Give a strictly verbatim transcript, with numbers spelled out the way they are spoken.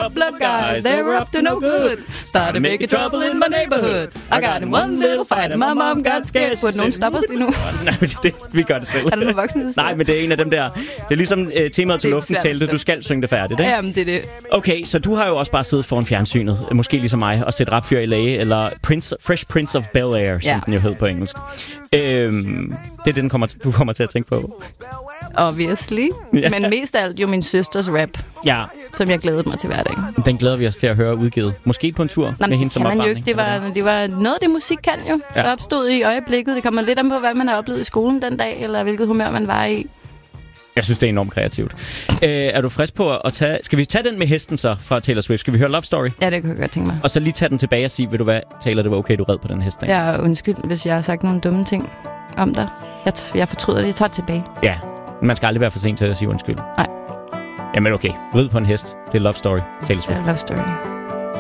couple of guys, they were up to no good. Started making trouble in my neighborhood. I got in one little fight, and my mom got scared. Burde nogen stoppe os lige nu? Nej, det, vi gør det selv. Er der nogle voksne, der Nej, men det er en af dem der. Det er ligesom uh, temaet til luftens telte. Du skal synge det færdigt, ikke? Jamen, det er det. Okay, så du har jo også bare siddet foran fjernsynet, måske ligesom mig, og set Rapfyr i Lage, eller Prince, Fresh Prince of Bel-Air, som ja. den jo hed på engelsk. Øhm, det er det, den kommer, du kommer til at tænke på. Obviously. Ja. Men mest af alt jo min søsters rap, ja. som jeg glædede mig til hver dag. Den glæder vi os til at høre udgivet. Måske på en tur Nå, med hende som opvarmning. Det var, det var noget af det, musik kan jo. Ja. Det opstod i øjeblikket. Det kommer lidt an på, hvad man har oplevet i skolen den dag, eller hvilket humør man var i. Jeg synes, det er enormt kreativt. Øh, er du frisk på at tage... Skal vi tage den med hesten så fra Taylor Swift? Skal vi høre Love Story? Ja, det kan jeg godt tænke mig. Og så lige tage den tilbage og sige, ved du hvad, Taylor, det var okay, du red på den hest. Ja, undskyld, hvis jeg har sagt nogle dumme ting om dig. Jeg, t- jeg fortryder det. Jeg tager det tilbage. Ja, man skal aldrig være for sent til at sige undskyld. Nej. Jamen okay, rid på en hest. Det er Love Story. Taylor Swift. Ja, Love Story.